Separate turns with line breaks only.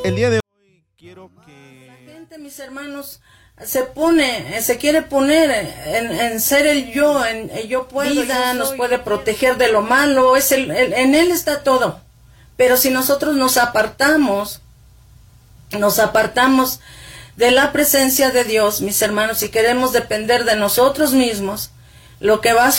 el día de hoy quiero que...
La gente, mis hermanos, se quiere poner en ser el yo, en el yo puedo, vida, nos puede proteger de lo malo, en él está todo. Pero si nosotros nos apartamos de la presencia de Dios, mis hermanos, y queremos depender de nosotros mismos, lo que va a